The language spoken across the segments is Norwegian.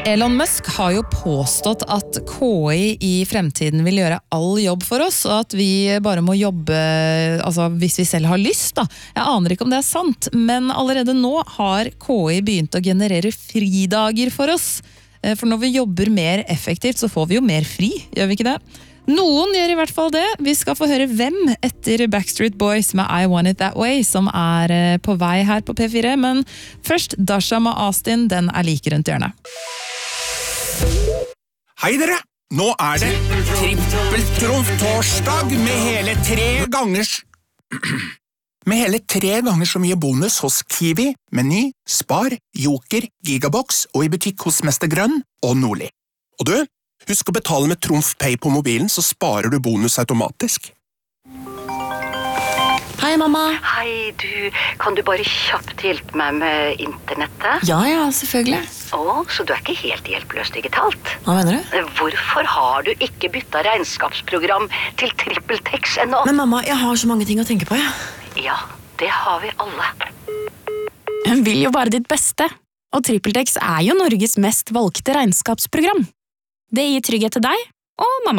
Elon Musk har jo påstått at KI i fremtiden vil gjøre all jobb for oss, og at vi bare må jobbe altså hvis vi selv har lyst. Da. Jeg aner ikke om det er sant, men allerede nå har KI begynt å generere fridager for oss. For når vi jobber mer effektivt, så får vi jo mer fri, gjør vi ikke det? Noen gjør i hvert fall det. Vi skal få høre hvem etter Backstreet Boys med I Want It That Way, som er på vei her på P4. Men først Dasha med Austin, den er like rundt hjørnet. Hei dere! Nå er det trippeltrumf-torsdag med hele 3 ganger så mye bonus hos Kiwi, Meny, Spar, Joker, Gigabox og i butikk hos Mester Grønn og Nordli. Og du, husk å betale med Trumf Pay på mobilen, så sparer du bonus automatisk. Hei, mamma. Hei, du. Kan du bare kjapt hjelpe meg med internettet? Ja, selvfølgelig. Så du er ikke helt hjelpeløs digitalt? Hva mener du? Hvorfor har du ikke byttet regnskapsprogram til TrippelTex ennå? Men mamma, jeg har så mange ting å tenke på, ja. Ja, det har vi alle. Hun vil jo bare ditt beste. Og TrippelTex er jo Norges mest valgte regnskapsprogram. Det gir trygghet til deg og mamma.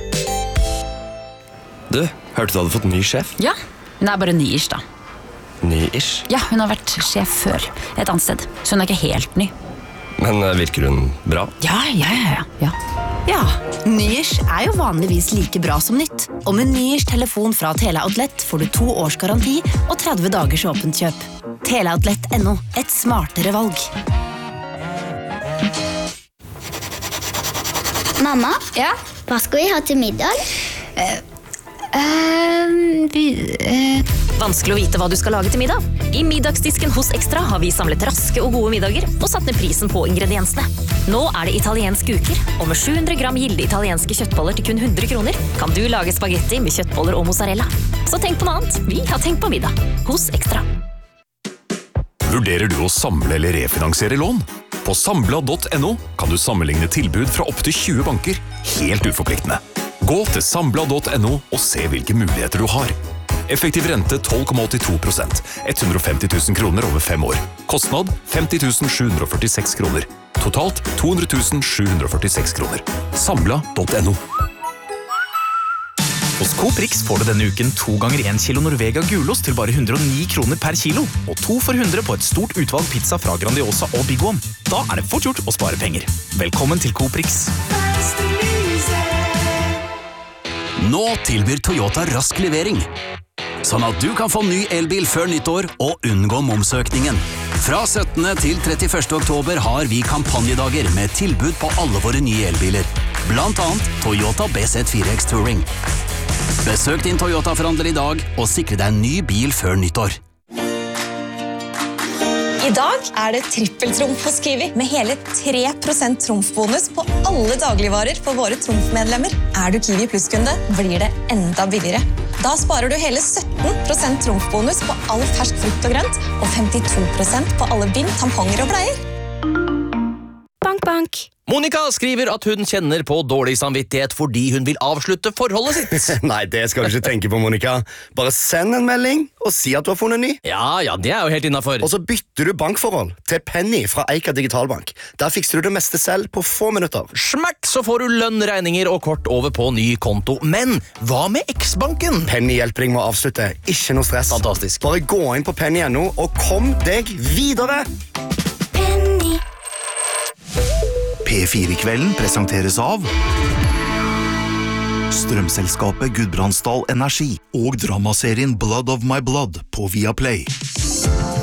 Du, hørte du hadde fått ny sjef? Ja, hun er bare ny-ish da. Ny-ish? Ja, hun har vært sjef før, et annet sted, så hun er ikke helt ny. Men virker hun bra? Ja. Ja, ny-ish er jo vanligvis like bra som nytt. Og med ny-ish telefon fra Teleoutlet får du 2 års garanti og 30 dagers åpent kjøp. Teleoutlet.no, et smartere valg. Mamma, hva skal vi ha til middag? Vanskelig å vite hva du skal lage til middag. I middagsdisken hos Extra har vi samlet raske og gode middager og satt ned prisen på ingrediensene. Nå er det italienske uker, og med 700 gram gilde italienske kjøttboller til kun 100 kroner kan du lage spagetti med kjøttboller og mozzarella. Så tenk på noe annet. Vi har tenkt på middag hos Extra. Vurderer du å samle eller refinansiere lån? På Sambla.no kan du sammenligne tilbud fra opp til 20 banker, helt uforpliktende. Gå til Sambla.no og se hvilke muligheter du har. Effektiv rente 12,82%, 150 000 kroner over 5 år. Kostnad 50 746 kroner. Totalt 200 746 kroner. Sambla.no. Hos Coop Rix får du denne uken 2 ganger 1 kilo Norvega gulost til bare 109 kroner per kilo, og 2 for 100 på et stort utvalg pizza fra Grandiosa og Big One. Da er det fort gjort å spare penger. Velkommen til Coop Rix. Nå tilbyr Toyota rask levering, sånn at du kan få ny elbil før nyttår og unngå momsøkningen. Fra 17. til 31. oktober har vi kampanjedager med tilbud på alle våre nye elbiler, blant annet Toyota BZ4X Touring. Besøk din Toyota-forhandler i dag og sikre deg en ny bil før nyttår. I dag er det trippeltrumf hos Kiwi med hele 3% trumfbonus på alle dagligvarer for våre trumfmedlemmer. Er du Kiwi Plus-kunde, blir det enda billigere. Da sparer du hele 17% trumfbonus på all fersk frukt og grønt, og 52% på alle bind, tamponger og bleier. Bank, bank. Monica skriver at hun kjenner på dårlig samvittighet fordi hun vil avslutte forholdet sitt. Nei, det skal du ikke tenke på, Monica. Bare send en melding og si at du har funnet ny. Ja, det er jo helt innenfor. Og så bytter du bankforhold til Penny fra Eika Digitalbank. Der fikser du det meste selv på få minutter. Smakk, så får du lønn, regninger og kort over på ny konto. Men hva med X-banken? Penny hjelper deg med å avslutte. Ikke noe stress. Fantastisk. Bare gå inn på penny.no og kom deg videre. Penny. P4-kvelden presenteres av strømselskapet Gudbrandsdal Energi og dramaserien Blood of My Blood på Viaplay.